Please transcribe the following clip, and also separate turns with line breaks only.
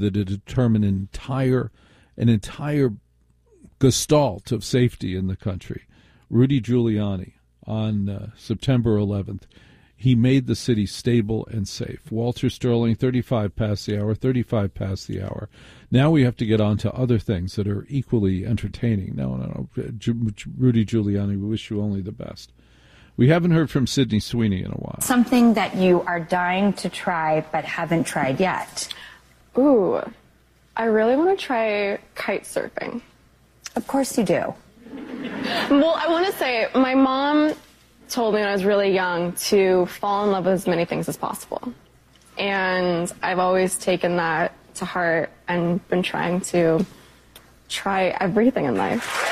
that determine an entire gestalt of safety in the country. Rudy Giuliani, on September 11th, he made the city stable and safe. Walter Sterling, 35 past the hour, 35 past the hour. Now we have to get on to other things that are equally entertaining. No. Rudy Giuliani, we wish you only the best. We haven't heard from Sydney Sweeney in a while.
Something that you are dying to try but haven't tried yet.
Ooh, I really want to try kite surfing.
Of course you do.
Well, I want to say my mom told me when I was really young to fall in love with as many things as possible. And I've always taken that to heart and been trying to try everything in life.